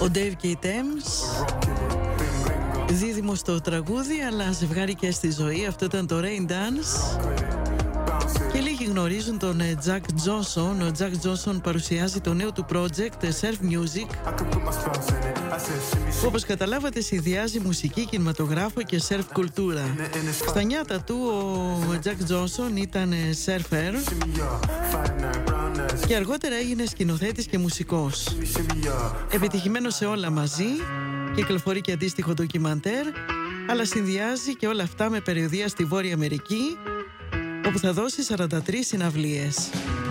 Ο Dave και η Thames, δίδυμο στο τραγούδι αλλά ζευγάρι και στη ζωή. Αυτό ήταν το Rain Dance. Και λίγοι γνωρίζουν τον Jack Johnson. Ο Jack Johnson παρουσιάζει το νέο του project Surf Music, που όπως καταλάβατε συνδυάζει μουσική, κινηματογράφο και surf κουλτούρα. Στα νιάτα του ο Jack Johnson ήταν surfer και αργότερα έγινε σκηνοθέτης και μουσικός. Επιτυχημένος σε όλα μαζί, κυκλοφορεί και αντίστοιχο ντοκιμαντέρ, αλλά συνδυάζει και όλα αυτά με περιοδεία στη Βόρεια Αμερική, όπου θα δώσει 43 συναυλίες.